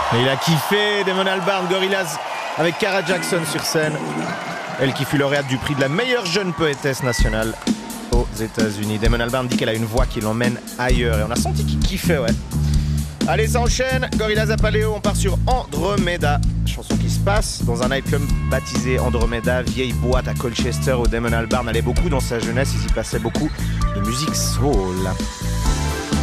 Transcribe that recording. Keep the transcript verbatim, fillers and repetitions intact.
Et il a kiffé Damon Albarn, Gorillaz avec Cara Jackson sur scène. Elle qui fut lauréate du prix de la meilleure jeune poétesse nationale aux États-Unis. Damon Albarn dit qu'elle a une voix qui l'emmène ailleurs et on a senti qu'il kiffait, ouais. Allez, ça enchaîne. Gorillaz à Paléo, on part sur Andromeda. Chanson qui se passe dans un nightclub baptisé Andromeda, vieille boîte à Colchester où Damon Albarn allait beaucoup dans sa jeunesse. Il y passait beaucoup de musique soul.